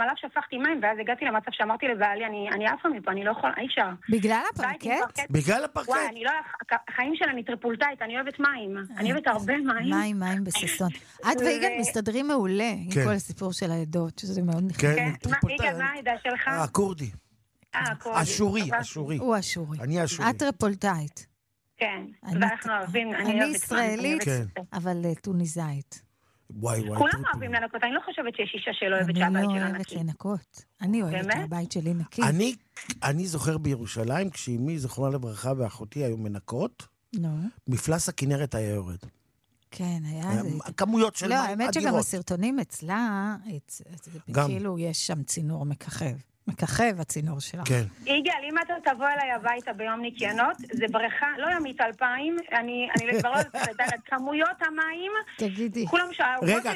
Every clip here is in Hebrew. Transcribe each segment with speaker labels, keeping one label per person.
Speaker 1: גם עליו שפכתי מים, ואז הגעתי למצב שאמרתי לבעלי, אני עפה מפה, אני לא יכולה, אי אפשר.
Speaker 2: בגלל הפרקט?
Speaker 3: בגלל הפרקט?
Speaker 1: וואי, אני לא, החיים שלה אני טריפולטאית, אני אוהבת מים. אני אוהבת הרבה מים.
Speaker 2: מים בססון. את ויגאל מסתדרים מעולה עם כל הסיפור של העדות, שזה מאוד נחמד.
Speaker 3: כן, טריפולטאית.
Speaker 1: יגאל, מה העדה שלך?
Speaker 3: הכורדי. אשורי.
Speaker 2: הוא אשורי.
Speaker 3: אני אשורי.
Speaker 2: את טריפולטאית.
Speaker 1: כן, ואנחנו אוהבים, אני
Speaker 2: ישראלית, אבל טוניסאית.
Speaker 3: וואי.
Speaker 1: כולם אוהבים לנקות, אני לא חושבת שיש אישה שלא אוהבת שהבית שלה נקי.
Speaker 2: אני לא אוהבת לנקות. אני אוהבת שהבית שלי נקי.
Speaker 3: אני זוכר בירושלים, כשאמי זכרונה לברכה ואחותי היו מנקות, מפלס הכנרת היה יורד.
Speaker 2: כן, היה...
Speaker 3: כמויות של מים
Speaker 2: לא,
Speaker 3: אדירות.
Speaker 2: האמת שגם הסרטונים אצלה, כאילו יש שם צינור מככב הצינור שלה.
Speaker 3: כן.
Speaker 1: יגאל, אם אתה תבוא אליי הביתה ביום ניקיונות, זה בריכה, לא ימית 2000, אני כבר לא יודעת, כמויות המים,
Speaker 2: תגידי.
Speaker 3: רגע,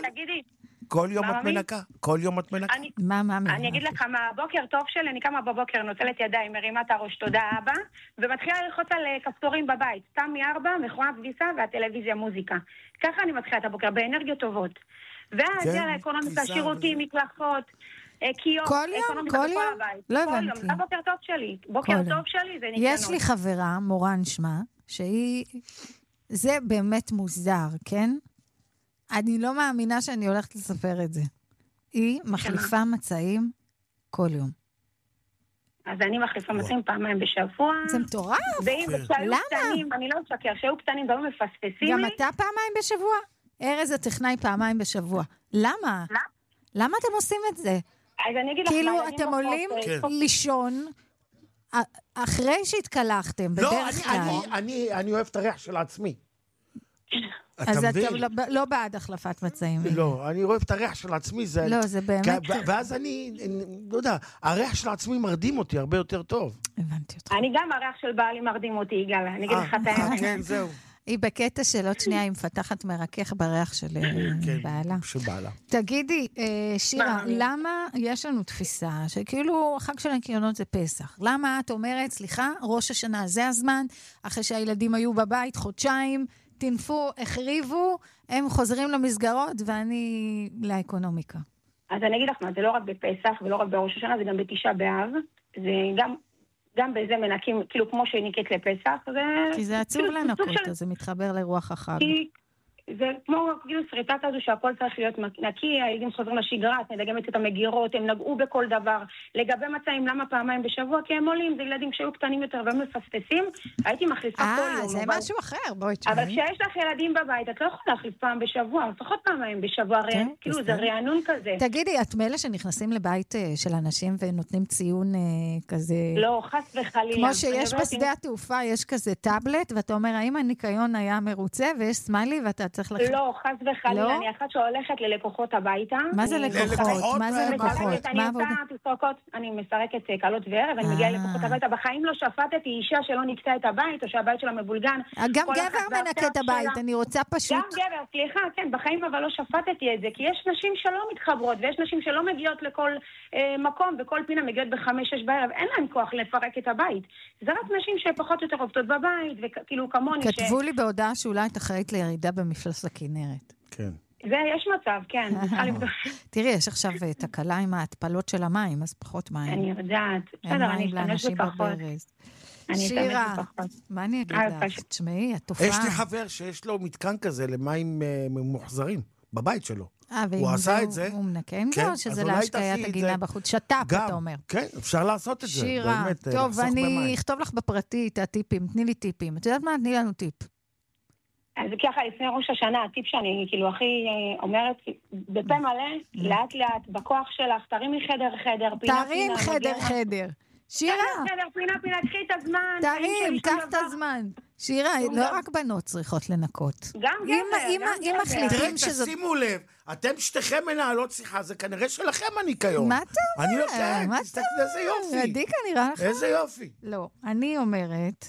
Speaker 3: כל יום את מנקה? כל יום את מנקה?
Speaker 1: אני אגיד לך מה, הבוקר טוב שלי, אני קמה בבוקר, נוטלת ידיים, מרימה את הראש, תודה אבא, ומתחילה ללחוץ על כפתורים בבית, סתם מ4, מכונה כביסה והטלוויזיה מוזיקה. ככה אני מתחילה את הבוקר, באנרגיות טובות. ואז יאללה, אקונומיקה, שירותים, מקלחות,
Speaker 2: כל יום? לא הבנתי.
Speaker 1: זה בוקר טוב שלי. בוקר טוב שלי זה ניקיונות.
Speaker 2: יש לי חברה, מורן שמה, שהיא... זה באמת מוזר, כן? אני לא מאמינה שאני הולכת לספר את זה. היא מחליפה מצעים כל יום.
Speaker 1: אז אני מחליפה מצעים פעמיים בשבוע.
Speaker 2: זה מטורף.
Speaker 1: למה? אני לא אשקר, שהיו קטנים והיו מפספסים לי.
Speaker 2: גם אתה פעמיים בשבוע? ארז הטכנאי פעמיים בשבוע. למה? למה אתם עושים את זה?
Speaker 1: אז אני אגיד לך,
Speaker 2: כאילו אתם עולים לישון אחרי שהתקלחתם, בדרך כלל.
Speaker 3: אני אוהב את הריח של עצמי.
Speaker 2: אז אתה לא בעד החלפת מצעים.
Speaker 3: לא, אני אוהב את הריח של עצמי.
Speaker 2: לא, זה באמת...
Speaker 3: ואז אני, לא יודע, הריח של עצמי מרדים אותי הרבה יותר טוב.
Speaker 2: הבנתי אותך.
Speaker 1: אני גם הריח של בעלי מרדים אותי, יגאל. אני אגיד לך את האמת.
Speaker 3: כן, זהו.
Speaker 2: היא בקטע של עוד שנייה, היא מפתחת מרכך בריח של בעלה.
Speaker 3: של בעלה.
Speaker 2: תגידי, שירה, למה יש לנו תפיסה שכאילו החג של הניקיונות זה פסח? למה את אומרת, סליחה, ראש השנה זה הזמן, אחרי שהילדים היו בבית חודשיים, תנפו, החריבו, הם חוזרים למסגרות, ואני לאקונומיקה.
Speaker 1: אז אני אגיד לך מה, זה לא רק בפסח ולא רק בראש השנה, זה גם בתשעה באב. זה גם בזה מנקים, כאילו כמו שניקית לפסח.
Speaker 2: כי זה עצוב לנקות, אז זה מתחבר לרוח החג.
Speaker 1: זה כמו כאילו שריטה כזו שהכל צריך להיות נקי, הילדים חוזרים לשגרה, את מדגמת את המגירות, הם נגעו בכל דבר. לגבי מצעים, למה פעמיים בשבוע? כי הם עולים, זה ילדים שהיו קטנים יותר והם מפספסים, הייתי מחליפה כל יום.
Speaker 2: זה משהו אחר, בואי תשמעי.
Speaker 1: אבל כשיש לך ילדים בבית, את לא יכולה להחליף פעם בשבוע, לפחות פעמיים בשבוע, כאילו זה רענון כזה.
Speaker 2: תגידי, את מאלה שנכנסים לבית של אנשים ונותנים ציון כזה...
Speaker 1: לא, חס וחלילה.
Speaker 2: כמו שיש בשדה התעופה, יש כזה טאבלט, ואתה אומר, האם הניקיון היה מרוצה, ויש סמיילי, ואתה צריך לך...
Speaker 1: לא, חס וחלילה, אני אחת שהולכת ללקוחות הביתה.
Speaker 2: מה זה לקוחות? מה זה לקוחות?
Speaker 1: אני מסרקת קלות וערב, אני מגיעה ללקוחות הביתה. בחיים לא שפטתי אישה שלא נקטה את הבית, או שהבית שלה מבולגן.
Speaker 2: גם גבר מנקה את הבית, אני רוצה פשוט...
Speaker 1: גם גבר, סליחה, כן, בחיים אבל לא שפטתי את זה, כי יש נשים שלא מתחברות, ויש נשים שלא מגיעות לכל מקום, בכל פינה מגיעות ב5-6 בערב, אין להם כוח לפרק את הבית. זה רק נשים שפחות יותר עובדות בבית, וכאילו כמוני
Speaker 2: כתבו לי בהודעה שאולי את אחראית לירידה במפלס הכנרת.
Speaker 3: כן.
Speaker 1: זה, יש מצב, כן.
Speaker 2: תראי, יש עכשיו תקלה עם ההתפלות של המים, אז פחות מים.
Speaker 1: אני יודעת. בסדר, אני אשתמש בפחות.
Speaker 2: שירה, מה אני אגיד לך? תשמעי, התופעה...
Speaker 3: יש לי חבר שיש לו מתקן כזה למים ממוחזרים, בבית שלו. הוא עשה את זה.
Speaker 2: הוא מנקה עם זה, או שזה להשקיית הגינה בחוץ? שטאפ, אתה אומר.
Speaker 3: כן, אפשר לעשות את זה.
Speaker 2: שירה, טוב, אני אכתוב לך בפרטי את הטיפים, תני לי טיפים. את יודעת מה? תני לנו טיפ.
Speaker 1: אז ככה, לפני ראש השנה, הטיפ שאני כאילו הכי אומרת, בפה מלא, לאט לאט, בכוח שלך, תרימי חדר, פינה.
Speaker 2: תרים חדר. שירה.
Speaker 1: פינה, קחי את הזמן.
Speaker 2: תרים, קח את הזמן. שירה, לא רק בנות צריכות לנקות.
Speaker 1: גם גבר.
Speaker 2: אם מחליטים
Speaker 3: שזאת... שימו לב, אתם שתיכם מנהלות שיחה, זה כנראה שלכם הניקיון.
Speaker 2: מה אתה אומר?
Speaker 3: אני לא כן, תסתכל, איזה יופי.
Speaker 2: עדיקה נראה לך?
Speaker 3: איזה יופי.
Speaker 2: לא, אני אומרת...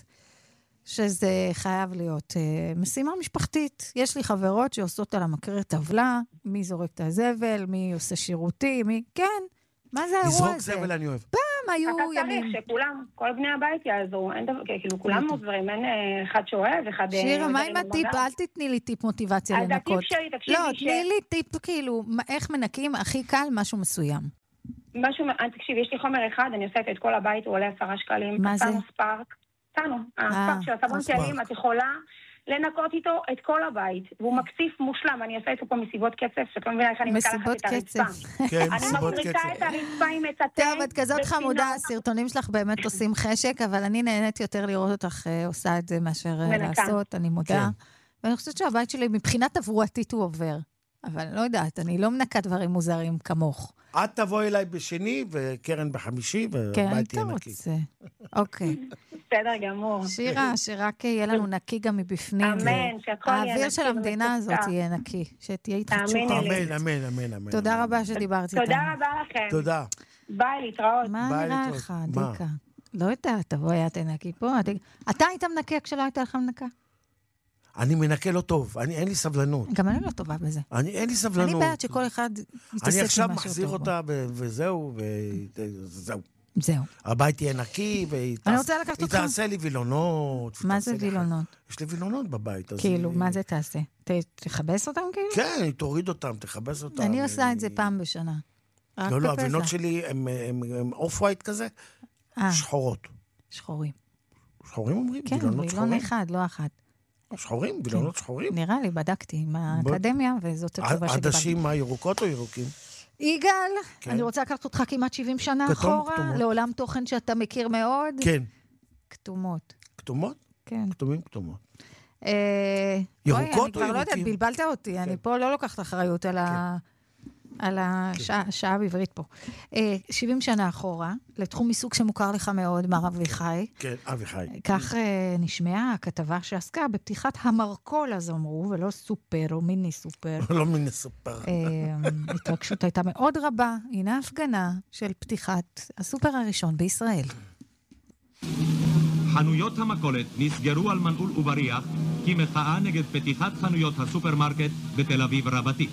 Speaker 2: שזה חייב להיות משימה משפחתית. יש לי חברות שעושות על המקרר טבלה, מי זורק את הזבל, מי עושה שירותי, מי... כן, מה זה האירוע הזה?
Speaker 3: לזרוק זבל אני אוהב.
Speaker 2: פעם היו ימים.
Speaker 1: אתה צריך שכולם, כל בני הבית יעזרו, אין דבר, כאילו כולם מוזרים, אין אחד שאוהב, אחד...
Speaker 2: שירה, מה עם הטיפ? אל תתני לי טיפ מוטיבציה לנקות.
Speaker 1: אז הטיפ שלי, תקשיבי
Speaker 2: לא, תני לי טיפ כאילו, איך מנקים הכי קל משהו מסוים.
Speaker 1: משהו, תקשיב, יש לי חומר אחד, אני עושה את כל הבית, הוא עולה 10 שקלים.
Speaker 2: מה זה?
Speaker 1: ספארק. הספארק של הסבון כלים, את יכולה לנקות איתו את כל הבית, והוא מקציף מושלם, אני עושה איתו פה מסיבות קצף, שאת לא מבינה איך אני מקלחת את הרצפה.
Speaker 3: כן,
Speaker 1: אני מפריקה את הרצפה עם מצטן.
Speaker 2: טוב, את כזאת חמודה, הסרטונים שלך באמת עושים חשק, אבל אני נהנית יותר לראות אותך עושה את זה מאשר לעשות, אני מודה. ואני חושבת שהבית שלי מבחינת תברואתית הוא עובר. אבל אני לא יודעת, אני לא מנקה דברים מוזרים כמוך.
Speaker 3: את תבוא אליי בשני, וקרן בחמישי, והבית תהיה נקי.
Speaker 2: כן, אוקיי.
Speaker 1: בסדר גמור.
Speaker 2: שירה, שרק יהיה לנו נקי גם מבפנים.
Speaker 1: אמן, שהכל יהיה נקי.
Speaker 2: האוויר של המדינה הזאת יהיה נקי, שתהיה התחדשות.
Speaker 3: אמן.
Speaker 2: תודה רבה שדיברת איתנו.
Speaker 1: תודה רבה לכם.
Speaker 3: תודה.
Speaker 1: ביי, להתראות.
Speaker 2: מה נראה לך, דיקה? לא יודעת, תבואי, את תנקי פה. אתה היית מנקה כשלא הייתה לך מנקה?
Speaker 3: אני מנקה לא טוב, אין לי סבלנות.
Speaker 2: גם אני לא טובה בזה.
Speaker 3: אין לי סבלנות.
Speaker 2: אני בעד שכל אחד יתעסק עם משהו טוב.
Speaker 3: אני עכשיו מחזיר אותה וזהו.
Speaker 2: זהו.
Speaker 3: הבית יהיה נקי, והיא תעשה לי וילונות.
Speaker 2: מה זה וילונות?
Speaker 3: יש לי וילונות בבית.
Speaker 2: כאילו, מה זה תעשה? תכבס אותם כאילו?
Speaker 3: כן, היא תוריד אותם, תכבס אותם.
Speaker 2: אני עושה את זה פעם בשנה.
Speaker 3: לא, הווילונות שלי הם אוף ווייט כזה, שחורות.
Speaker 2: שחורים.
Speaker 3: שחורים אומרים?
Speaker 2: כן, וילון אחד, לא אחת.
Speaker 3: שחורים? וילונות שחורים?
Speaker 2: נראה לי, בדקתי עם האקדמיה, וזאת התשובה שקיבלתי.
Speaker 3: עדשים הירוקות או ירוקים?
Speaker 2: יגאל, אני רוצה לקחת אותך כמעט 70 שנה אחורה, לעולם תוכן שאתה מכיר מאוד.
Speaker 3: כן.
Speaker 2: כתומות.
Speaker 3: כתומות?
Speaker 2: כן.
Speaker 3: כתומים כתומות.
Speaker 2: ירוקות או ירוקים? אני כבר לא יודעת, בלבלת אותי, אני פה לא לוקחת אחריות על השעה בעברית פה. 70 שנה אחורה, לתחום מסוג שמוכר לך מאוד, מר אביחי.
Speaker 3: כן, אביחי.
Speaker 2: כך נשמעה הכתבה שעסקה בפתיחת המרקול, אז אמרו, ולא סופר או מיני סופר.
Speaker 3: לא מיני סופר.
Speaker 2: התרגשות הייתה מאוד רבה. הנה הפגנה של פתיחת הסופר הראשון בישראל.
Speaker 4: חנויות המכולת נסגרו על מנעול ובריח, כי מחאה נגד פתיחת חנויות הסופרמרקט בתל אביב רבתי.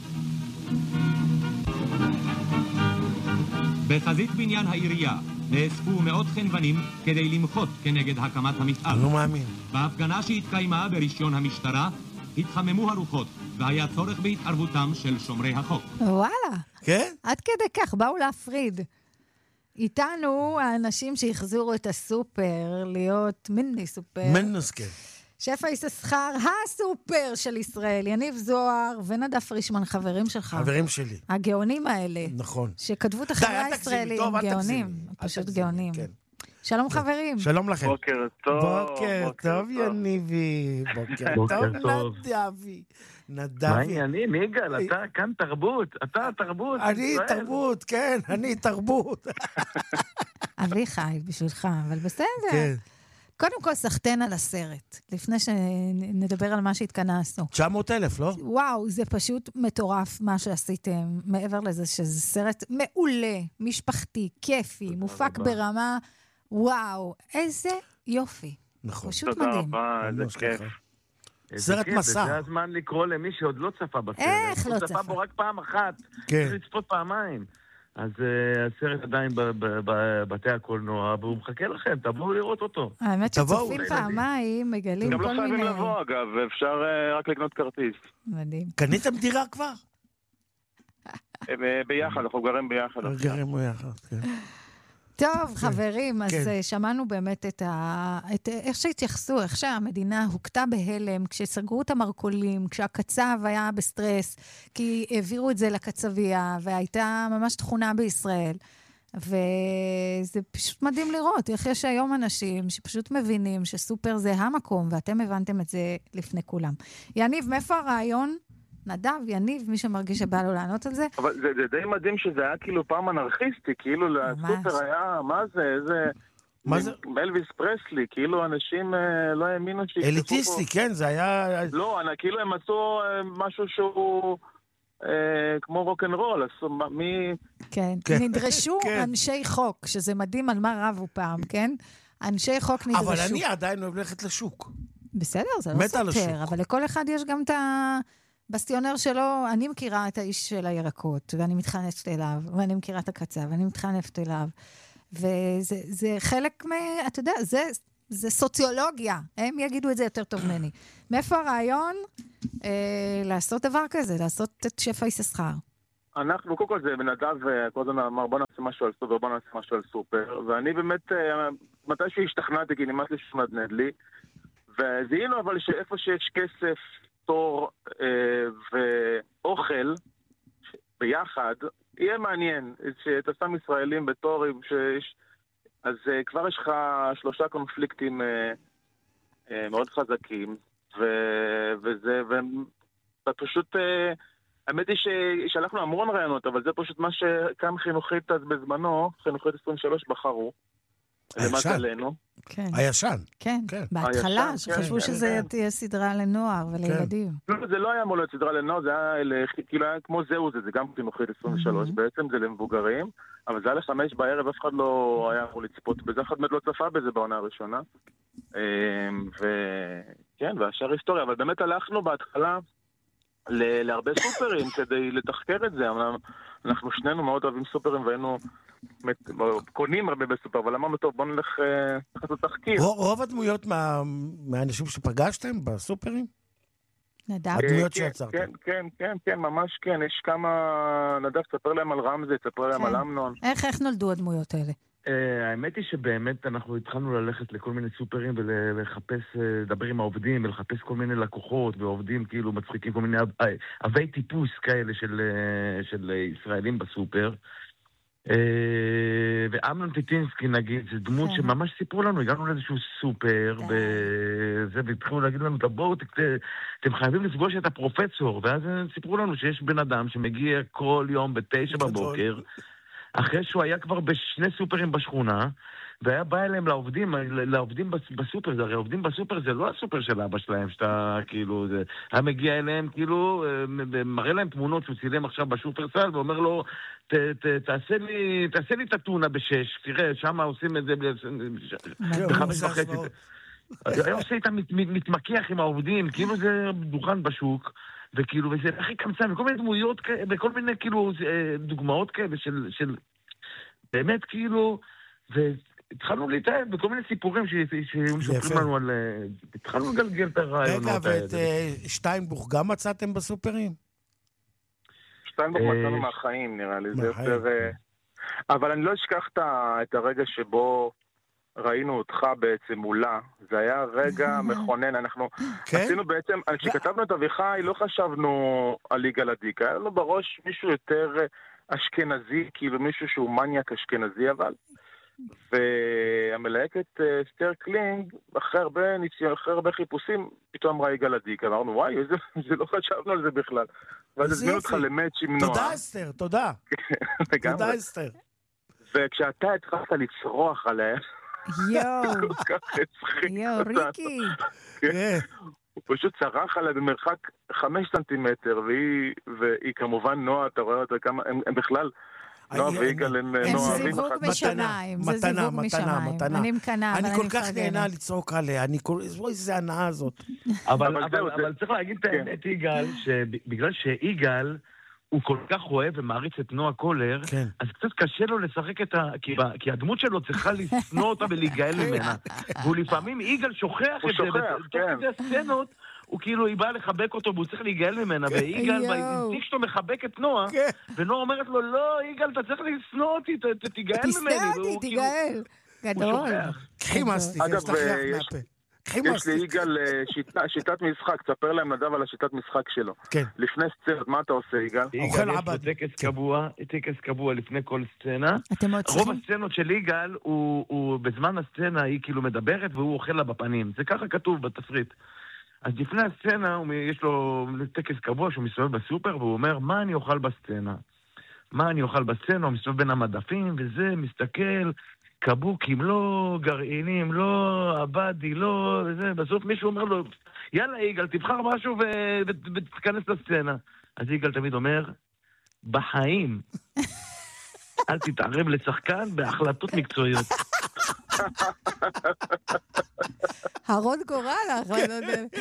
Speaker 4: בחזית בניין העירייה נאספו מאות חנוונים כדי למחות כנגד הקמת המפעל.
Speaker 3: אני לא מאמין.
Speaker 4: בהפגנה שהתקיימה ברישיון המשטרה התחממו הרוחות והיה צורך בהתערבותם של שומרי החוק.
Speaker 2: וואלה.
Speaker 3: כן?
Speaker 2: עד כדי כך באו להפריד. איתנו האנשים שהחזירו את הסופר להיות מיני סופר.
Speaker 3: מנוס, כן.
Speaker 2: שפע יששכר, הסופר של ישראל, יניב זוהר ונדב פרישמן, חברים שלך.
Speaker 3: חברים שלי.
Speaker 2: הגאונים האלה.
Speaker 3: נכון.
Speaker 2: שכתבו את החברה הישראלית, הם גאונים. פשוט גאונים. שלום חברים.
Speaker 3: שלום לכם.
Speaker 5: בוקר טוב.
Speaker 3: בוקר טוב, יניבי. בוקר טוב, נדבי.
Speaker 5: מה העניינים, יגאל? אתה כאן תרבות. אתה תרבות.
Speaker 3: אני תרבות, כן, אני תרבות.
Speaker 2: אביחי, בשבילך, אבל בסדר.
Speaker 3: כן.
Speaker 2: קודם כל, סחטן על הסרט, לפני שנדבר על מה שהתכנסנו.
Speaker 3: 900,000, לא?
Speaker 2: וואו, זה פשוט מטורף מה שעשיתם, מעבר לזה שזה סרט מעולה, משפחתי, כיפי, מופק ברמה, וואו, איזה יופי.
Speaker 3: נכון.
Speaker 2: פשוט מדהים.
Speaker 5: תודה רבה, איזה כיף.
Speaker 3: סרט מסע.
Speaker 5: זה הזמן לקרוא למי שעוד לא צפה בסרט.
Speaker 2: איך לא צפה?
Speaker 5: הוא צפה בו רק פעם אחת.
Speaker 3: כן.
Speaker 5: צריך לצפות פעמיים. אז הסרט עדיין בבתי הקולנוע, והוא מחכה לכם, תבואו לראות אותו.
Speaker 2: האמת שצופים פעמיים, מגלים כל מיני...
Speaker 5: גם לא חייבים לבוא, אגב, אפשר רק לקנות כרטיס.
Speaker 2: מדהים.
Speaker 3: קניתם דירה כבר?
Speaker 5: ביחד, אנחנו גרים ביחד.
Speaker 3: גרים ביחד, כן.
Speaker 2: טוב, חברים, אז שמענו באמת את איך שהתייחסו, איך שהמדינה הוקטה בהלם, כשסגרו את המרקולים, כשהקצב היה בסטרס, כי העבירו את זה לקצביה, והייתה ממש תכונה בישראל. וזה פשוט מדהים לראות איך יש היום אנשים שפשוט מבינים שסופר זה המקום, ואתם הבנתם את זה לפני כולם. יניב, מאיפה הרעיון? נדב, יניב, מי שמרגיש שבא לו לענות על זה.
Speaker 5: אבל זה די מדהים שזה היה כאילו פעם אנרכיסטי, כאילו לסופר היה, מה זה, איזה...
Speaker 3: מה זה?
Speaker 5: אלוויס פרסלי, כאילו אנשים לא האמינו שיכתבו פה.
Speaker 3: אליטיסטי, כן, זה היה...
Speaker 5: לא, כאילו הם עשו משהו שהוא כמו רוק'נ'רול,
Speaker 2: כן, נדרשו אנשי חוק, שזה מדהים על מה רבו פעם, כן? אנשי חוק נדרשו.
Speaker 3: אבל אני עדיין אוהב ללכת לשוק.
Speaker 2: בסדר, זה לא סותר, אבל לכל אחד יש גם את הבסטיונר שלו. אני מכירה את האיש של הירקות, ואני מתחנפת אליו, ואני מכירה את הקצב, ואני מתחנפת אליו. וזה חלק אתה יודע, זה סוציולוגיה. הם יגידו את זה יותר טוב ממני. מאיפה הרעיון לעשות דבר כזה, לעשות את שפע יששכר?
Speaker 6: אנחנו, קודם כל זה בנדב, כל הזמן אמר בוא נעשה משהו על סופר, בוא נעשה משהו על סופר, ואני באמת, מתי שהשתכנעתי, כי נמאס לי שמדנד לי, וזיהינו אבל שאיפה שיש כסף, תור ואוכל ביחד, יהיה מעניין, שאתה שם ישראלים בתורים, אז כבר יש לך 3 קונפליקטים מאוד חזקים, ואתה פשוט, האמת היא שהלכנו המון רעיונות, אבל זה פשוט מה שכאן חינוכית אז בזמנו, חינוכית 23 בחרו.
Speaker 3: הישן.
Speaker 2: כן.
Speaker 3: הישן.
Speaker 2: כן, בהתחלה, שחשבו שזה תהיה סדרה לנוער ולילדים.
Speaker 6: לא, זה לא היה אמור להיות סדרה לנוער, זה היה כאילו היה כמו זהו זה גם חינוכית 23, בעצם זה למבוגרים, אבל זה היה ל5 בערב, אף אחד לא היה אמור לצפות בזה, אף אחד לא צפה בזה בעונה הראשונה. וכן, והשאר היסטוריה, אבל באמת הלכנו בהתחלה להרבה סופרים כדי לתחקר את זה. אנחנו שנינו מאוד אוהבים סופרים והיינו קונים הרבה בסופר, אבל אמרנו טוב, בוא נלך לעשות תחקיר.
Speaker 3: רוב הדמויות מהאנשים שפגשתם בסופרים?
Speaker 2: נדב?
Speaker 3: הדמויות שיצרתם.
Speaker 6: כן, ממש כן. יש כמה, נדב, תספר להם על רמזי, תספר להם על אמנון.
Speaker 2: איך נולדו הדמויות האלה?
Speaker 5: האמת היא שבאמת אנחנו התחלנו ללכת לכל מיני סופרים ולחפש, לדבר עם העובדים ולחפש כל מיני לקוחות ועובדים כאילו מצחיקים, כל מיני אבי טיפוס כאלה של ישראלים בסופר. ואמנון טיטינסקי נגיד, זה דמות שממש סיפרו לנו, הגענו לאיזשהו סופר והתחילו להגיד לנו, בואו, אתם חייבים לפגוש את הפרופסור, ואז סיפרו לנו שיש בן אדם שמגיע כל יום ב9 בבוקר, אחרי שהוא היה כבר בשני סופרים בשכונה, והיה בא אליהם לעובדים בסופר, זה הרי עובדים בסופר זה לא הסופר של אבא שלהם, שאתה כאילו, זה, היה מגיע אליהם כאילו, מראה להם תמונות שהוא צילם עכשיו בשופרסל, ואומר לו, תעשה לי את הטונה ב6, תראה, שמה עושים את זה ב5:30. היה עושה איתם מתמקח עם העובדים, כאילו זה דוכן בשוק, וכאילו, וזה הכי קמצן, וכל מיני דמויות, וכל מיני כאילו דוגמאות כאלה של באמת כאילו, והתחלנו להתאהב בכל מיני סיפורים שמספרים לנו על, התחלנו לגלגל את הרעיונות האלה.
Speaker 3: רגע, ואת שטיינבוך גם מצאתם בסופרים?
Speaker 6: שטיינבוך מצאנו מהחיים נראה לי, זה יותר, אבל אני לא אשכח את הרגע שבו ראינו אותך בעצם מולה, זה היה רגע מכונן, אנחנו עשינו בעצם, כשכתבנו את אביחי לא חשבנו על יגאל עדיק, היה לנו בראש מישהו יותר אשכנזי, כאילו מישהו שהוא מניאק אשכנזי אבל, והמלהקת סטר קלינג, אחרי הרבה חיפושים, פתאום ראה יגאל עדיק, אמרנו וואי, זה לא חשבנו על זה בכלל, ואז הזמינו אותך למאץ' עם נועה.
Speaker 3: תודה אסתר, תודה. תודה אסתר.
Speaker 6: וכשאתה התחלת לצרוח עליה,
Speaker 2: יואו, ריקי.
Speaker 6: הוא פשוט צרח עליה במרחק 5 סנטימטר, והיא כמובן נועה, אתה רואה אותה כמה, הם בכלל, נועה ויגאל הם
Speaker 2: נועה. הם זיווג בשמיים, זה זיווג משמיים. אני מקנה,
Speaker 3: אני כל כך נהנה לצעוק עליה, איזה הנאה הזאת.
Speaker 5: אבל צריך להגיד את האמת, יגאל, שבגלל שיגאל, הוא כל כך אוהב ומעריץ את נועה קולר, אז קצת קשה לו לשחק כי הדמות שלו צריכה לשנוא אותה ולהיגאל ממנה. והוא לפעמים, יגאל שוכח את זה, תוך כדי הסצנות, הוא כאילו, היא באה לחבק אותו, והוא צריך להיגאל ממנה, ויגאל, באינטינקט שלו מחבק את נועה, ונועה אומרת לו, לא, יגאל, אתה צריך לשנוא אותי, תיגאל ממני.
Speaker 2: תשנא אותי, תיגאל. גדול.
Speaker 3: קחי מסטיק, יש לך יח מהפה.
Speaker 6: יש לי יגאל שיטת משחק, תספר להם נדב על השיטת משחק שלו. לפני סצנות, מה אתה עושה יגאל?
Speaker 5: יגאל יש לו טקס קבוע לפני כל סצנה. רוב הסצנות של יגאל, בזמן הסצנה היא כאילו מדברת והוא אוכל לה בפנים. זה ככה כתוב בתסריט. אז לפני הסצנה יש לו טקס קבוע שהוא מסתובב בסופר והוא אומר, מה אני אוכל בסצנה? הוא מסתובב בין המדפים וזה, מסתכל, קבוקים, לא גרעינים, לא עבדי, לא וזה, בסוף מישהו אומר לו, יאללה יגאל, תבחר משהו ותכנס לסצנה. אז יגאל תמיד אומר, בחיים, אל תתערב לשחקן בהחלטות מקצועיות.
Speaker 2: הרון גורל,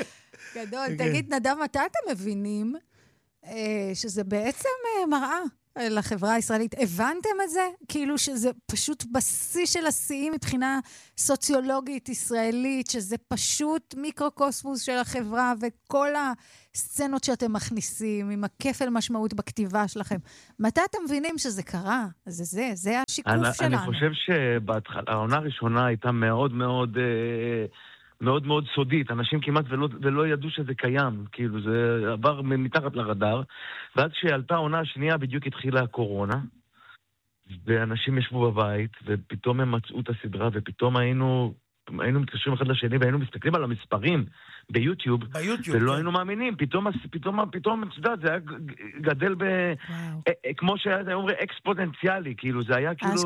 Speaker 2: גדול. תגיד, נדב, מתי אתם מבינים שזה בעצם מראה? לחברה הישראלית. הבנתם את זה? כאילו שזה פשוט בשיא של השיאים מבחינה סוציולוגית ישראלית, שזה פשוט מיקרוקוסמוס של החברה, וכל הסצנות שאתם מכניסים, עם הכפל משמעות בכתיבה שלכם. מתי אתם מבינים שזה קרה? זה השיקוף שלנו.
Speaker 5: אני חושב שבהתחלה, העונה הראשונה הייתה מאוד מאוד... מאוד מאוד סודית, אנשים כמעט ולא ידעו שזה קיים, כאילו זה עבר מתחת לרדאר, ואז כשעלתה העונה השנייה בדיוק התחילה הקורונה, ואנשים ישבו בבית, ופתאום הם מצאו את הסדרה, ופתאום היינו מתקשרים אחד לשני, והיינו מסתכלים על המספרים ביוטיוב, ולא היינו מאמינים, פתאום, את יודעת, זה היה גדל כמו שהיה אומרים, אקספוננציאלי, כאילו, זה היה כאילו,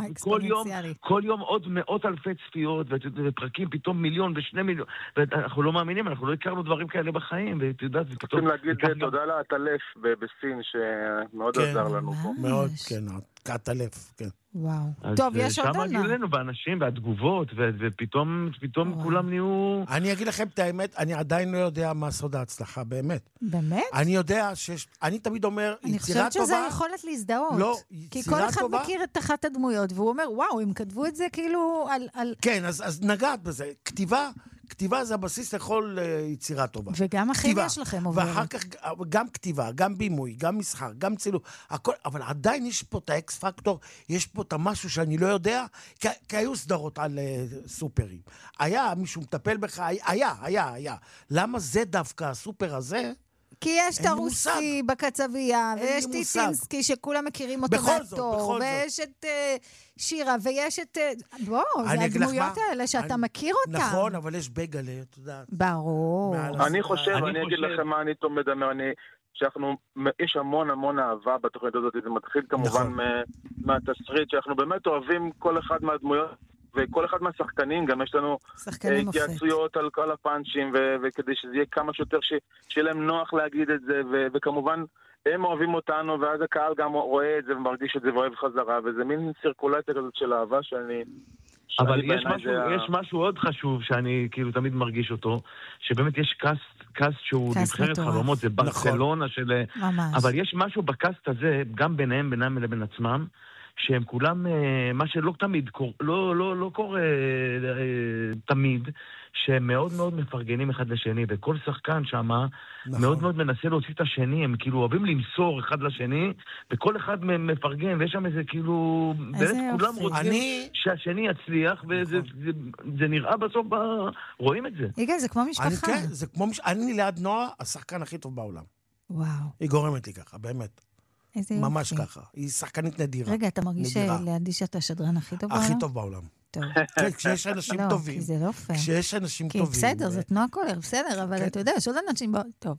Speaker 5: כל יום עוד מאות אלפי צפיות, ופרקים פתאום 1,000,000 ו2 מיליון, ואנחנו לא מאמינים, אנחנו לא הכרנו דברים כאלה בחיים, ואת יודעת, זה פתאום...
Speaker 6: רוצים להגיד תודה לעטלף בסין, שמאוד עזר לנו פה.
Speaker 3: מאוד, כן, עטלף, כן.
Speaker 2: וואו. טוב, יש עוד עונה.
Speaker 5: שם הגיעו לנו באנשים והתגובות, ופתאום כולם נהיו...
Speaker 3: אני אגיד לכם את האמת, אני עדיין לא יודע מה סוד ההצלחה, באמת.
Speaker 2: באמת?
Speaker 3: אני יודע אני תמיד אומר,
Speaker 2: אני חושבת שזה יכולת להזדהות.
Speaker 3: לא,
Speaker 2: כי כל אחד מכיר את אחת הדמויות, והוא אומר, וואו, הם כתבו את זה כאילו על...
Speaker 3: כן, אז נגעת בזה. כתיבה זה הבסיס לכל יצירה טובה.
Speaker 2: וגם אחרי יש לכם עוברת.
Speaker 3: ואחר כך גם כתיבה, גם בימוי, גם משחק, גם צילום, הכל, אבל עדיין יש פה את האקס פקטור, יש פה את המשהו שאני לא יודע, כי היו סדרות על סופרים. היה מישהו מטפל בך, היה. למה זה דווקא הסופר הזה?
Speaker 2: כי יש את הרוסי בקצבייה, ויש טיטינסקי שכולם מכירים אותו מהטור, ויש את שירה, ויש את... בוא, זה הדמויות האלה שאתה מכיר אותם.
Speaker 3: נכון, אבל יש בגלה, אתה יודע.
Speaker 2: ברור.
Speaker 6: אני חושב, אני אגיד לכם מה אני תומד, יש המון אהבה בתוכנית הזאת, זה מתחיל כמובן מהתסריט, שאנחנו באמת אוהבים כל אחד מהדמויות, וכל אחד מהשחקנים, גם יש לנו התייעצויות על כל הפאנצ'ים, וכדי שזה יהיה כמה שיותר, שיהיה להם נוח להגיד את זה, וכמובן הם אוהבים אותנו, ואז הקהל גם רואה את זה ומרגיש את זה ואוהב חזרה, וזה מין סירקולציה כזאת של אהבה שאני...
Speaker 5: אבל יש משהו עוד חשוב שאני כאילו תמיד מרגיש אותו, שבאמת יש קאסט שהוא נבחרת חלומות, זה ברצלונה של... אבל יש משהו בקאסט הזה, גם ביניהם לבין עצמם, שהם כולם, מה שלא תמיד, לא קורה תמיד, שהם מאוד מאוד מפרגנים אחד לשני, וכל שחקן שם מאוד מאוד מנסה להוציא את השני, הם כאילו אוהבים למסור אחד לשני, וכל אחד מפרגן, ויש שם איזה כאילו, באמת כולם רוצים שהשני יצליח, וזה נראה בסוף, רואים את זה.
Speaker 2: יגאל, זה כמו משפחה.
Speaker 3: כן, זה כמו משפחה. אני ליד נועה, השחקן הכי טוב בעולם.
Speaker 2: וואו.
Speaker 3: היא גורמת לי ככה, באמת. ממש ככה. היא שחקנית נדירה.
Speaker 2: רגע, אתה מרגיש לידי שאתה השדרן הכי טוב בעולם?
Speaker 3: הכי טוב בעולם.
Speaker 2: טוב.
Speaker 3: כן, כשיש אנשים טובים.
Speaker 2: כי זה לא פייר.
Speaker 3: כשיש אנשים טובים.
Speaker 2: בסדר, זה תנועה קולר, בסדר, אבל אתה יודע, יש עוד אנשים... טוב.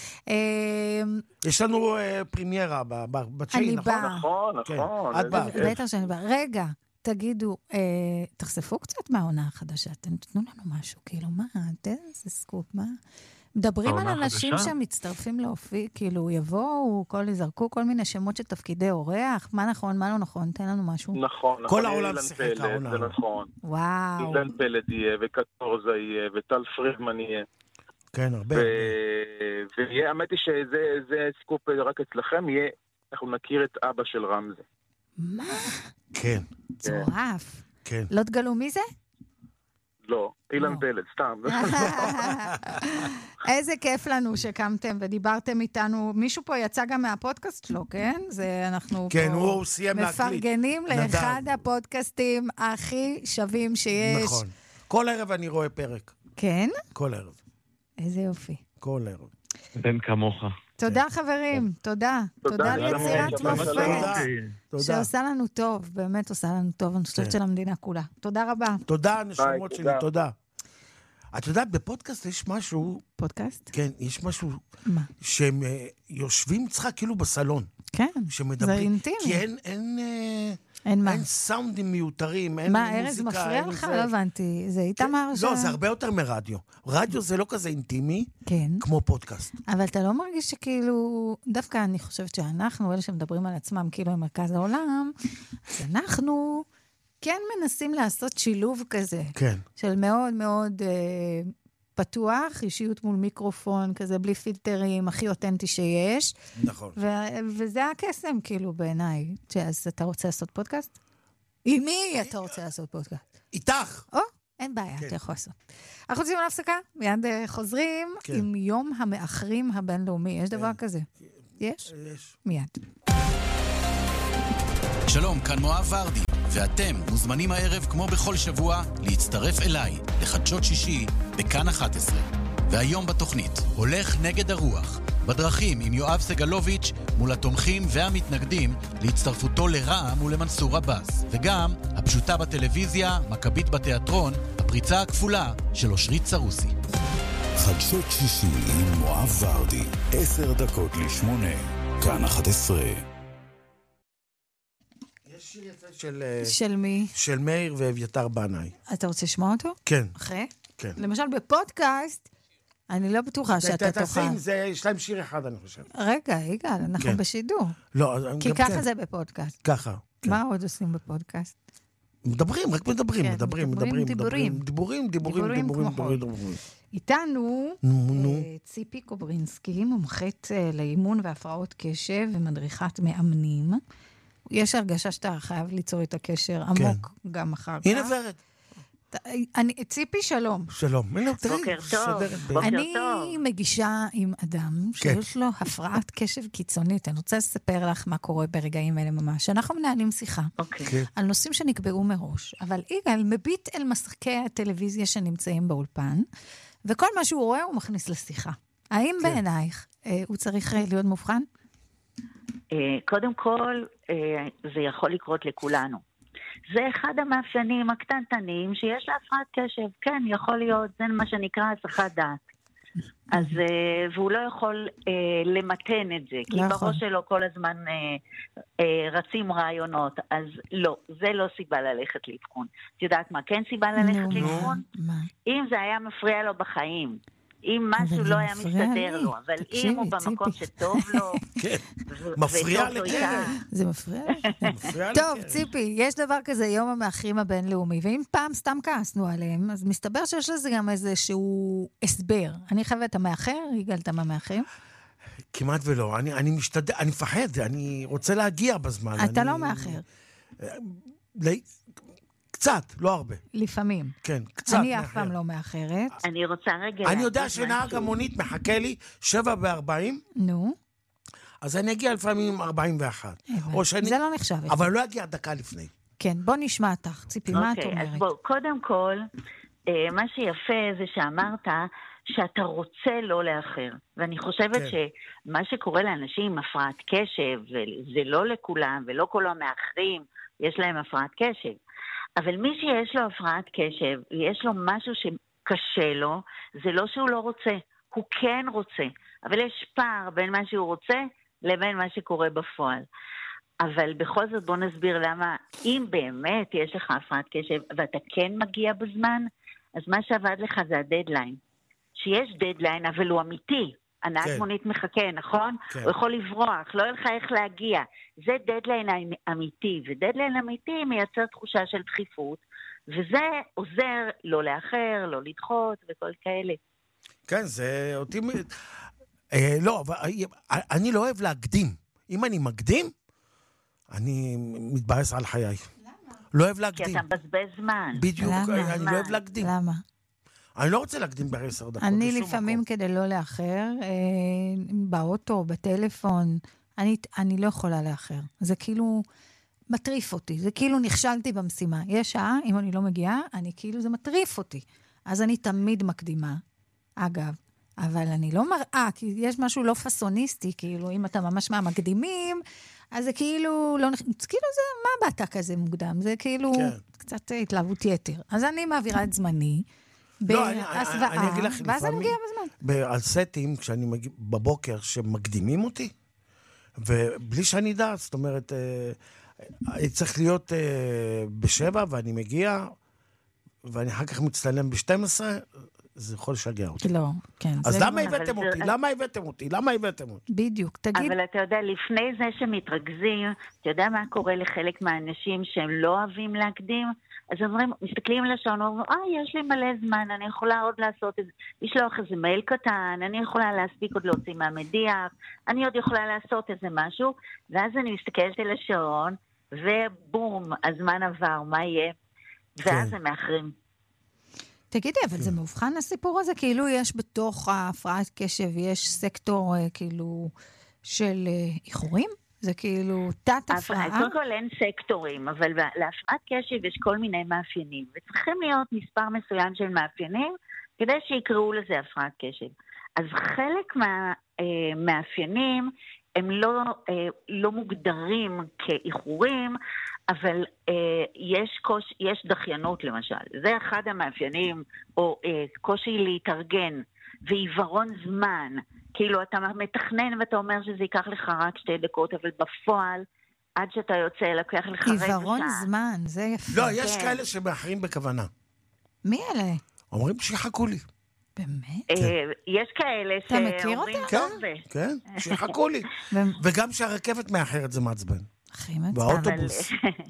Speaker 3: יש לנו פרימיירה בצ'י, נכון?
Speaker 6: נכון.
Speaker 3: את באה.
Speaker 2: בטח שאני באה. רגע, תגידו, תחשפו קצת מהעונה החדשה, תנו לנו משהו, כאילו, מה, זה סקופ, מה? מדברים על אנשים שמצטרפים להופיע, כאילו יבואו, יזרקו כל מיני שמות של תפקידי אורח, מה נכון, מה לא נכון, תן לנו משהו.
Speaker 6: נכון,
Speaker 3: כל העולם שיחק העונה.
Speaker 6: זה נכון.
Speaker 2: וואו.
Speaker 6: אילן פלד יהיה, וקטורזה יהיה, וטל פרידמן יהיה.
Speaker 3: כן, הרבה.
Speaker 6: והאמת היא שזה סקופ רק אצלכם, אנחנו נכיר את אבא של רמזי.
Speaker 2: מה?
Speaker 3: כן.
Speaker 2: צורף.
Speaker 3: כן.
Speaker 2: לא תגלו מי זה?
Speaker 6: לא, אילן פלד, סתם.
Speaker 2: איזה כיף לנו שקמתם ודיברתם איתנו. מישהו פה יצא גם מהפודקאסט שלו, כן? אנחנו
Speaker 3: פה
Speaker 2: מפרגנים לאחד הפודקאסטים הכי שווים שיש.
Speaker 3: נכון. כל ערב אני רואה פרק.
Speaker 2: כן?
Speaker 3: כל ערב.
Speaker 2: איזה יופי.
Speaker 3: כל ערב.
Speaker 5: בן כמוך.
Speaker 2: תודה חברים, תודה. תודה ליצירת מופת. שעושה לנו טוב, באמת עושה לנו טוב, אני חושבת של המדינה כולה. תודה רבה.
Speaker 3: תודה, נשמות שלי, תודה. את יודעת, בפודקאסט יש משהו...
Speaker 2: פודקאסט?
Speaker 3: כן, יש משהו...
Speaker 2: מה?
Speaker 3: שהם יושבים אצלך כאילו בסלון.
Speaker 2: כן, זה אינטימי.
Speaker 3: כי אין סאונדים מיותרים, אין מוזיקה.
Speaker 2: מה, ארז מפריע לך? לא הבנתי. זה איתמר ש...
Speaker 3: לא, זה הרבה יותר מרדיו. רדיו זה לא כזה אינטימי, כמו פודקאסט.
Speaker 2: אבל אתה לא מרגיש שכאילו... דווקא אני חושבת שאנחנו, אלה שמדברים על עצמם כאילו עם מרכז העולם, אז אנחנו כן מנסים לעשות שילוב כזה.
Speaker 3: כן.
Speaker 2: של מאוד מאוד פתוח, אישיות מול מיקרופון, כזה בלי פילטרים, הכי אותנטי שיש.
Speaker 3: נכון.
Speaker 2: וזה הקסם, כאילו, בעיניי. אז אתה רוצה לעשות פודקאסט? עם מי אתה רוצה לעשות פודקאסט?
Speaker 3: איתך.
Speaker 2: אין בעיה, אתה יכול לעשות. אנחנו רוצים להפסקה, מיד חוזרים עם יום המאחרים הבינלאומי. יש דבר כזה? יש?
Speaker 3: יש.
Speaker 2: מיד.
Speaker 7: שלום, כאן מואב ורדי, ואתם מוזמנים הערב כמו בכל שבוע להצטרף אליי לחדשות שישי בכאן 11. והיום בתוכנית הולך נגד הרוח, בדרכים עם יואב סגלוביץ' מול התומכים והמתנגדים להצטרפותו לרע"מ ולמנסור עבאס, וגם הפשוטה בטלוויזיה, מכבית בתיאטרון, הפריצה הכפולה של אושרית סרוסי.
Speaker 8: חדשות שישי עם מואב ורדי, 7:50, כאן 11.
Speaker 3: יש שיר יצא
Speaker 2: של מי?
Speaker 3: של מאיר ואביתר בנאי.
Speaker 2: אתה רוצה לשמוע אותו?
Speaker 3: כן.
Speaker 2: אחרי?
Speaker 3: כן.
Speaker 2: למשל בפודקאסט, אני לא בטוחה שאתה תוכל.
Speaker 3: יש להם שיר אחד, אני חושב.
Speaker 2: רגע, יגאל, אנחנו בשידור.
Speaker 3: לא,
Speaker 2: כי ככה זה בפודקאסט.
Speaker 3: ככה.
Speaker 2: מה עוד עושים בפודקאסט?
Speaker 3: מדברים, רק מדברים. דיבורים.
Speaker 2: איתנו ציפי קוברינסקי, מומחית לאימון והפרעות קשב ומדריכת מאמנים. יש הרגשה שאתה חייב ליצור את הקשר עמוק גם אחר כך.
Speaker 3: הנה ורד.
Speaker 2: ציפי, שלום.
Speaker 3: שלום.
Speaker 9: בוקר טוב.
Speaker 2: אני מגישה עם אדם שיש לו הפרעת קשב קיצונית. אני רוצה לספר לך מה קורה ברגעים האלה ממש. אנחנו מנהלים שיחה על נושאים שנקבעו מראש, אבל יגאל מביט אל משחקי הטלוויזיה שנמצאים באולפן, וכל מה שהוא רואה הוא מכניס לשיחה. האם בעינייך הוא צריך להיות מובחן?
Speaker 9: קודם כל, זה יכול לקרות לכולנו. זה אחד המאפיינים הקטנטנים שיש להפרעת קשב. כן, יכול להיות, זה מה שנקרא הסחת דעת. אז, והוא לא יכול למתן את זה, כי בראש שלו כל הזמן רצים רעיונות. אז לא, זה לא סיבה ללכת לבחון. את יודעת מה, כן סיבה ללכת לבחון? אם זה היה מפריע לו בחיים, אם משהו לא היה מסתדר לו, אבל אם הוא במקום שטוב לו,
Speaker 3: מפריע לגמרי.
Speaker 2: זה מפריע? טוב, ציפי, יש דבר כזה, יום המאחרים הבינלאומי, ואם פעם סתם כעסנו עליהם, אז מסתבר שיש לזה גם איזשהו הסבר. אני חייבת, אתה מאחר? יגאל, אתה מאחר?
Speaker 3: כמעט ולא. אני משתדל, אני מפחד, אני רוצה להגיע בזמן.
Speaker 2: אתה לא מאחר.
Speaker 3: קצת, לא הרבה.
Speaker 2: לפעמים.
Speaker 3: כן, קצת.
Speaker 2: אני אף פעם לא מאחרת.
Speaker 9: אני רוצה רגע...
Speaker 3: אני יודע שנהג המונית מחכה לי 7:40.
Speaker 2: נו.
Speaker 3: אז אני אגיע לפעמים 41.
Speaker 2: זה לא נחשב.
Speaker 3: אבל לא אגיע דקה לפני.
Speaker 2: כן, בוא נשמע אותך. ציפי, מה את אומרת?
Speaker 9: אז בוא, קודם כל, מה שיפה זה שאמרת שאתה רוצה לא לאחר. ואני חושבת שמה שקורה לאנשים עם הפרעת קשב, זה לא לכולם, ולא כל המאחרים, יש להם הפרעת קשב. אבל מי שיש לו הפרעת קשב, יש לו משהו שקשה לו, זה לא שהוא לא רוצה, הוא כן רוצה. אבל יש פער בין מה שהוא רוצה לבין מה שקורה בפועל. אבל בכל זאת בוא נסביר למה, אם באמת יש לך הפרעת קשב ואתה כן מגיע בזמן, אז מה שעבד לך זה הדדליין. שיש דדליין, אבל הוא אמיתי. הנהג מונית מחכה, נכון? הוא יכול לברוח, לא יהיה לך איך להגיע. זה דדליין אמיתי, ודדליין אמיתי מייצר תחושה של דחיפות, וזה עוזר לא לאחר, לא לדחות וכל כאלה.
Speaker 3: כן, זה אותי... לא, אבל אני לא אוהב להקדים. אם אני מקדים, אני מתבאס על חיי.
Speaker 2: למה?
Speaker 3: לא אוהב להקדים.
Speaker 9: כי אתה מבזבז זמן.
Speaker 3: בדיוק, אני לא אוהב להקדים.
Speaker 2: למה?
Speaker 3: אני לא רוצה להקדים ב10 דקות.
Speaker 2: אני לפעמים כדי לא לאחר, באוטו, בטלפון, אני לא יכולה לאחר. זה כאילו מטריף אותי, זה כאילו נכשלתי במשימה. יש שעה, אם אני לא מגיעה, זה מטריף אותי. אז אני תמיד מקדימה, אגב, אבל אני לא מראה, כי יש משהו לא פסוניסטי, כאילו אם אתה ממש מהמקדימים, אז זה כאילו, לא, כאילו זה, מה באת כזה מוקדם? זה כאילו קצת התלהבות יתר. אז אני מעבירה את זמני, בהסוואה, ואז אני מגיעה בזמן.
Speaker 3: על סטים, כשאני מגיע בבוקר, שמקדימים אותי, ובלי שאני אדע, זאת אומרת, צריך להיות ב7, ואני מגיע, ואני אחר כך מצטלם ב12, זה יכול לשגע אותי.
Speaker 2: לא, כן.
Speaker 3: אז למה הבאתם אותי? למה הבאתם אותי?
Speaker 2: בדיוק, תגיד.
Speaker 9: אבל אתה יודע, לפני זה שמתרכזים, אתה יודע מה קורה לחלק מהאנשים שהם לא אוהבים להקדים? אז אומרים, מסתכלים לשעון, אומרים, יש לי מלא זמן, אני יכולה עוד לעשות את זה, לשלוח איזה מייל קטן, אני יכולה להספיק עוד להוציא מהמדיח, אני עוד יכולה לעשות איזה משהו, ואז אני מסתכלת על השעון, ובום, הזמן עבר, מה יהיה? ואז הם מאחרים.
Speaker 2: תגידי, אבל זה מאובחן הסיפור הזה? כאילו יש בתוך ההפרעת קשב, יש סקטור כאילו של איחורים? זה כאילו תת הפרעה?
Speaker 9: קודם כל אין סקטורים, אבל להפרעת קשב יש כל מיני מאפיינים, וצריכים להיות מספר מסוים של מאפיינים, כדי שיקראו לזה הפרעת קשב. אז חלק מהמאפיינים הם לא מוגדרים כאיחורים, אבל יש דחיינות למשל. זה אחד המאפיינים, או קושי להתארגן, ועיוורון זמן. כאילו אתה מתכנן ואתה אומר שזה ייקח לך רק 2 דקות, אבל בפועל, עד שאתה יוצא, לקח לך רבע שעה.
Speaker 2: עיוורון זמן, זה יפה.
Speaker 3: לא, יש כאלה שמאחרים בכוונה.
Speaker 2: מי אלה?
Speaker 3: אומרים שיחכו לי.
Speaker 2: באמת?
Speaker 9: יש כאלה
Speaker 2: אתה מכיר אותה?
Speaker 3: כן, שיחכו לי. וגם שהרכבת מאחרת זה מעצבן.
Speaker 2: הכי מעצבן.
Speaker 3: באוטובוס.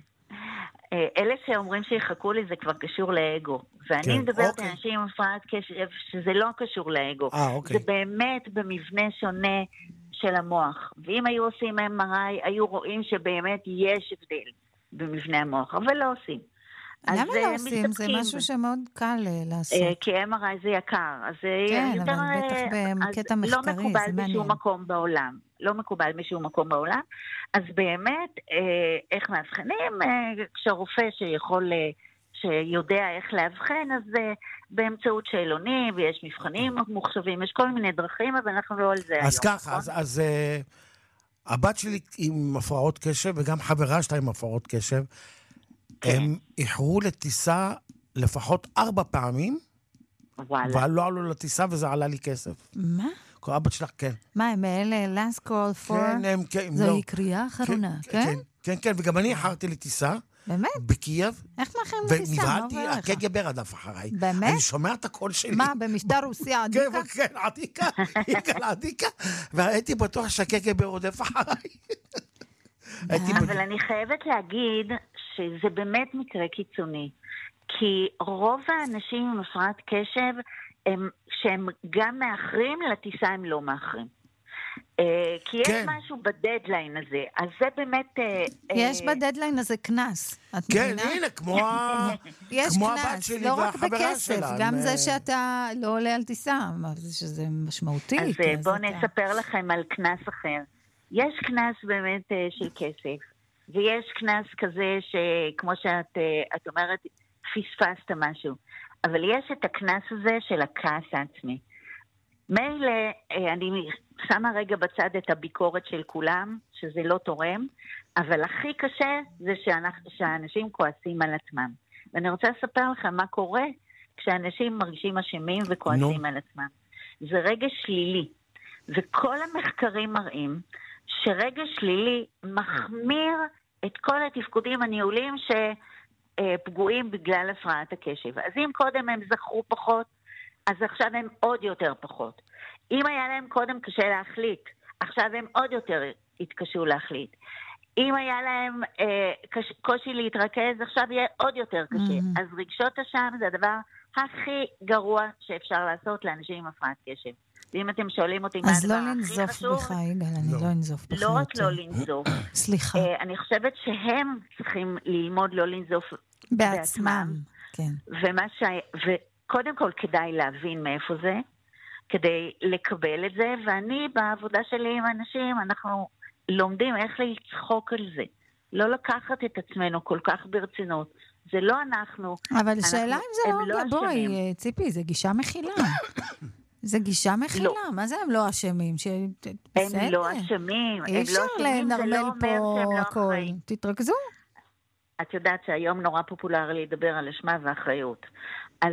Speaker 9: אלה שאומרים שיחכו לי זה כבר קשור לאגו. ואני מדברת על אנשים עם הפרעת קשב שזה לא קשור לאגו. זה באמת במבנה שונה של המוח. ואם היו עושים MRI, היו רואים שבאמת יש הבדל במבנה המוח, אבל לא עושים.
Speaker 2: למה לא עושים? זה משהו שמאוד קל לעשות.
Speaker 9: כי MRI זה יקר.
Speaker 2: כן, אבל בטח בקטע מחקרי,
Speaker 9: לא מקובל בשום מקום בעולם. לא מקובל בשום מקום בעולם. אז באמת, איך מאבחנים? כשהרופא שיודע איך לאבחן, אז באמצעות שאלונים, ויש מבחנים מוחשבים, יש כל מיני דרכים, אבל אנחנו לא על זה היום.
Speaker 3: אז ככה, אז הבת שלי עם הפרעות קשב, וגם חברה שלה עם הפרעות קשב, הם איחרו לטיסה לפחות 4 פעמים, ולא עלו לטיסה וזה עלה לי כסף.
Speaker 2: מה?
Speaker 3: כל אבא שלך, כן.
Speaker 2: מה, הם אלה last call for?
Speaker 3: כן,
Speaker 2: זוהי קריאה אחרונה, כן?
Speaker 3: כן, וגם אני איחרתי לטיסה.
Speaker 2: באמת?
Speaker 3: בקייב.
Speaker 2: איך מאחרים לטיסה?
Speaker 3: ונבהלתי, הקג"ב רדף אחריי.
Speaker 2: באמת?
Speaker 3: אני שומע את הקול שלי.
Speaker 2: מה, במשטר רוסיה עדיקה?
Speaker 3: כן, עדיקה. והייתי בטוח שהקג"ב רודף אחריי.
Speaker 9: אבל אני חייבת להגיד שזה באמת מקרה קיצוני. כי רוב האנשים עם הפרעת קשב, שהם גם מאחרים, לטיסה הם לא מאחרים. כי יש משהו בדדליין הזה, אז זה באמת...
Speaker 2: יש בדדליין הזה כנס.
Speaker 3: כן, הנה, כמו הבת שלי
Speaker 2: לא רק
Speaker 3: והחברה
Speaker 2: בכסף,
Speaker 3: שלה.
Speaker 2: גם זה שאתה לא עולה על טיסה, שזה משמעותי.
Speaker 9: אז בואו נספר לכם על כנס אחר. יש כנס באמת של כסף, ויש כנס כזה שכמו שאת אומרת, פספסת משהו. אבל יש את הכנס הזה של הכעס העצמי. מילא, אני שמה רגע בצד את הביקורת של כולם, שזה לא תורם, אבל הכי קשה זה שאנשים כועסים על עצמם. ואני רוצה לספר לכם מה קורה כשאנשים מרגישים אשמים וכועסים על עצמם. זה רגע שלילי. וכל המחקרים מראים שרגע שלילי מחמיר את כל התפקודים הניהוליים שפגועים בגלל הפרעת הקשב. אז אם קודם הם זכרו פחות, אז עכשיו הם עוד יותר פחות. אם היה להם קודם קשה להחליט, עכשיו הם עוד יותר התקשו להחליט. אם היה להם קושי להתרכז, עכשיו יהיה עוד יותר קשה. אז רגשות אשם זה הדבר הכי גרוע שאפשר לעשות לאנשים עם הפרעת קשב. ואם אתם שואלים אותי מה הדבר הכי חשוב...
Speaker 2: אז לא לנזוף בך, יגאל, אני לא אנזוף בך.
Speaker 9: לא רק לא לנזוף.
Speaker 2: סליחה.
Speaker 9: אני חושבת שהם צריכים ללמוד לא לנזוף
Speaker 2: בעצמם. כן.
Speaker 9: וקודם כל כדאי להבין מאיפה זה, כדי לקבל את זה, ואני בעבודה שלי עם אנשים, אנחנו לומדים איך לצחוק על זה. לא לקחת את עצמנו כל כך ברצינות. זה לא אנחנו.
Speaker 2: אבל שאלה אם זה לא... בואי, ציפי, זה גישה מכילה. זה גישה מכילה, מה זה הם לא אשמים?
Speaker 9: הם לא אשמים,
Speaker 2: אי אפשר לנרמל פה הכל. תתרכזו.
Speaker 9: את יודעת שהיום נורא פופולרי לדבר על אשמה ואחריות. אז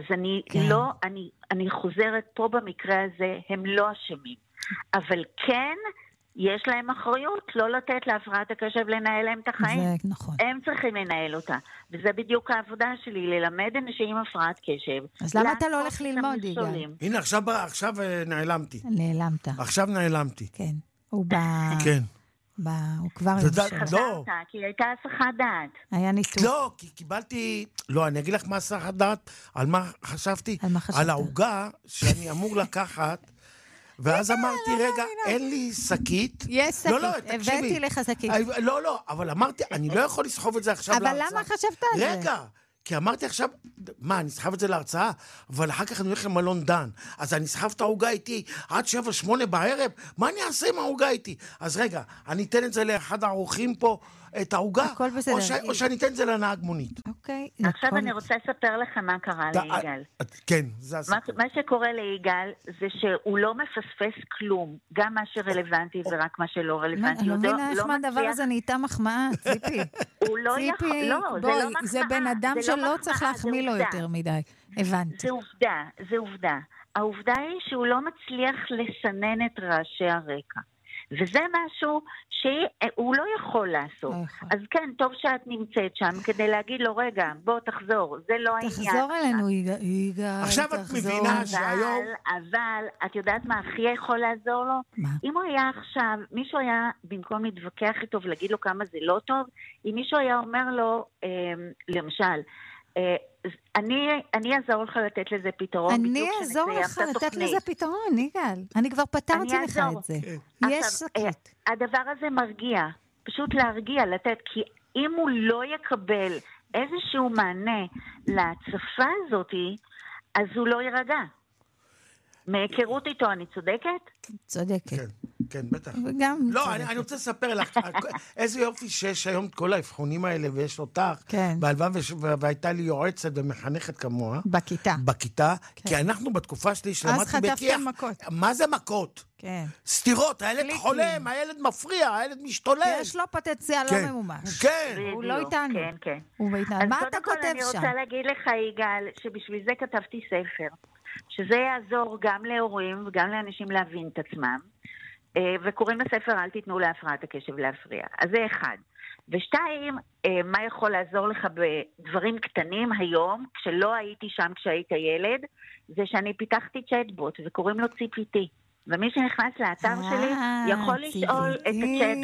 Speaker 9: אני חוזרת פה במקרה הזה, הם לא אשמים. אבל כן, יש להם אחריות לא לתת להפרעת הקשב לנהל להם את החיים.
Speaker 2: זה נכון.
Speaker 9: הם צריכים לנהל אותה. וזה בדיוק העבודה שלי, ללמד אנשים עם הפרעת קשב.
Speaker 2: אז למה אתה לא הולך ללמוד, יגאל?
Speaker 3: הנה, עכשיו נעלמתי.
Speaker 2: נעלמת.
Speaker 3: עכשיו נעלמתי.
Speaker 2: כן. הוא בא...
Speaker 3: כן.
Speaker 2: הוא כבר יושב.
Speaker 9: חזרת, כי הייתה הסחת דעת.
Speaker 2: היה ניתוק.
Speaker 3: לא, כי קיבלתי... לא, אני אגיד לך מה הסחת דעת, על מה חשבתי?
Speaker 2: על מה חשבת?
Speaker 3: על העוגה שאני אמור לקחת, ואז אמרתי, רגע, אין לי שקית.
Speaker 2: יש שקית, הבאתי לך שקית.
Speaker 3: לא, אבל אמרתי, אני לא יכול לסחוב את זה עכשיו להרצאה.
Speaker 2: אבל למה חשבת על זה?
Speaker 3: רגע. כי אמרתי עכשיו, מה, אני אסחב את זה להרצאה, אבל אחר כך אני הולך למלון דן, אז אני אסחב את העוגה איתי עד 7-8 בערב, מה אני אעשה עם העוגה איתי? אז רגע, אני אתן את זה לאחד האורחים פה, את העוגה, או שאני אתן את זה לנהג מונית.
Speaker 2: אוקיי.
Speaker 9: עכשיו אני רוצה לספר לך מה קרה ליגאל.
Speaker 3: כן, זה הסיפור.
Speaker 9: מה שקורה ליגאל זה שהוא לא מפספס כלום, גם מה שרלוונטי ורק מה שלא רלוונטי.
Speaker 2: אני לא מבינה איך מהדבר הזה נהייתה מחמאה, ציפי.
Speaker 9: הוא לא יכול, לא, זה לא מחמאה.
Speaker 2: זה בן אדם שלא צריך להחמיא לו יותר מדי. הבנתי.
Speaker 9: זה עובדה. העובדה היא שהוא לא מצליח לסנן את רעשי הרקע. וזה משהו שהוא לא יכול לעשות. אז כן, טוב שאת נמצאת שם כדי להגיד לו, רגע, בוא תחזור, זה לא העניין.
Speaker 2: תחזור אלינו, יגאל.
Speaker 3: עכשיו את מבינה שהיום...
Speaker 9: אבל, את יודעת מה הכי יכול לעזור לו?
Speaker 2: מה?
Speaker 9: אם הוא היה עכשיו, מישהו היה, במקום להתווכח איתו ולהגיד לו כמה זה לא טוב, אם מישהו היה אומר לו, למשל, אני אעזור לך לתת לזה פתרון.
Speaker 2: אני אעזור לך לתת לזה פתרון, יגאל. אני כבר פתרתי לך את זה. יש שקית.
Speaker 9: הדבר הזה מרגיע. פשוט להרגיע, לתת. כי אם הוא לא יקבל איזשהו מענה להצפה הזאת, אז הוא לא יירגע. מהיכרות איתו, אני צודקת?
Speaker 2: צודקת.
Speaker 3: כן, בטח.
Speaker 2: וגם
Speaker 3: לא, אני רוצה לספר לך, איזה יופי שיש היום את כל האבחונים האלה, ויש אותך,
Speaker 2: כן.
Speaker 3: והייתה לי יועצת ומחנכת כמוה.
Speaker 2: בכיתה.
Speaker 3: כי אנחנו בתקופה שלי שלמדתי
Speaker 2: אז חטפתם מכות.
Speaker 3: מה זה מכות?
Speaker 2: כן.
Speaker 3: סתירות, הילד חולם, הילד מפריע, הילד משתולל.
Speaker 2: יש לו פוטנציאל לא ממומש.
Speaker 3: כן.
Speaker 2: הוא לא איתנו.
Speaker 9: כן.
Speaker 2: הוא מאיתנו. מה אתה כותב שם?
Speaker 9: אני רוצה להגיד לך, יגאל, שבשביל זה כתבתי ספר. שזה יעזור גם להורים וגם לאנשים להבין את עצמם. וקוראים לספר, אל תיתנו להפרעת הקשב להפריע. אז זה אחד. ושתיים, מה יכול לעזור לך בדברים קטנים היום, כשלא הייתי שם כשהיית ילד, זה שאני פיתחתי צ'אטבוט, וקוראים לו CPT. ומי שנכנס לאתר שלי יכול לשאול את הצ'אט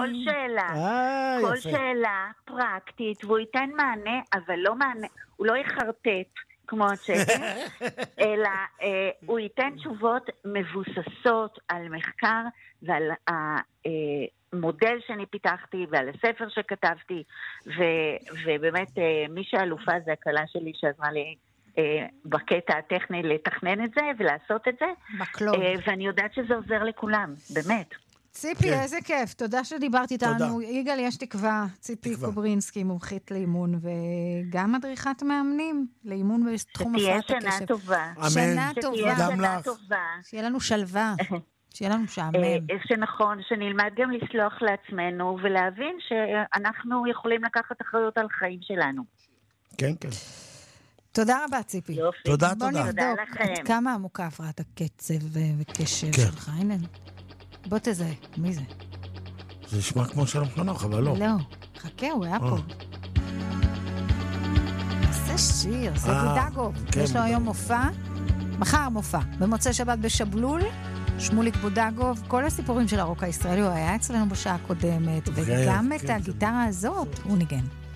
Speaker 9: כל שאלה פרקטית, והוא ייתן מענה, אבל לא מענה, הוא לא יחרטט כמו הצ'אט, אלא הוא ייתן תשובות מבוססות על מחקר ועל המודל שאני פיתחתי ועל הספר שכתבתי, ובאמת מי שאלופה זה הקלה שלי שעזרה לי בקטע הטכני לתכנן את זה ולעשות את זה.
Speaker 2: מקלוד.
Speaker 9: ואני יודעת שזה עוזר לכולם, באמת.
Speaker 2: ציפי, איזה כיף. תודה שדיברת איתנו. יגאל, יש תקווה. ציפי קוברינסקי, מומחית לאימון, וגם מדריכת מאמנים לאימון בתחום הפרעת הקשב.
Speaker 9: שתהיה שנה טובה.
Speaker 2: שנה טובה.
Speaker 9: גם לך.
Speaker 2: שיהיה לנו שלווה. שיהיה לנו שעמם.
Speaker 9: שנכון, שנלמד גם לסלוח לעצמנו, ולהבין שאנחנו יכולים לקחת אחריות על חיים שלנו.
Speaker 3: כן.
Speaker 2: תודה רבה, ציפי.
Speaker 3: תודה.
Speaker 2: בוא נבדוק עד כמה עמוקה הפרעת הקצב וקשב שלך. הנה, בוא תזהה, מי זה?
Speaker 3: זה נשמע כמו שלום חנוך, אבל לא.
Speaker 2: לא, חכה, הוא היה פה. זה שיר, זה בודגוב. יש לו היום מופע, מחר מופע, במוצאי שבת בשבלול, שמוליק בודגוב, כל הסיפורים של הרוק הישראלי, הוא היה אצלנו בשעה הקודמת, וגם את הגיטרה הזאת הוא ניגן.